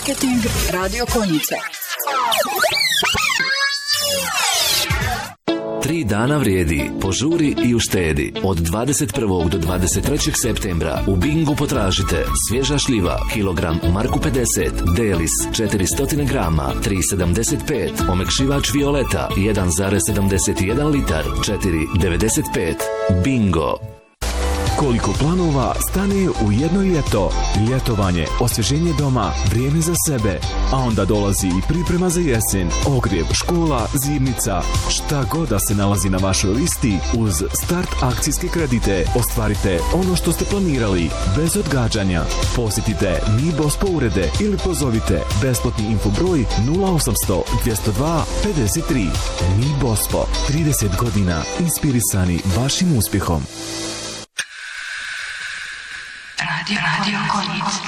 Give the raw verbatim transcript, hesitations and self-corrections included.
Marketing Radio Konjica. Tri dana vrijedi. Požuri i uštedi. Od dvadeset prvog do dvadeset trećeg septembra u Bingu potražite svježa šljiva, kilogram Marku pedeset, Delis četiristo grama, tri sedamdeset pet, omekšivač Violeta jedan zarez sedamdeset jedan litar, četiri devedeset pet. Bingo. Koliko planova stane u jedno ljeto. Ljetovanje, osvježenje doma, vrijeme za sebe. A onda dolazi i priprema za jesen, ogrjev, škola, zimnica. Šta god da se nalazi na vašoj listi, uz Start akcijske kredite ostvarite ono što ste planirali, bez odgađanja. Posjetite Mi Bospo urede ili pozovite besplatni infobroj nula osamsto dvjesto dva pedeset tri. Mi Bospo, trideset godina inspirisani vašim uspjehom. Radio, Radio Konjica.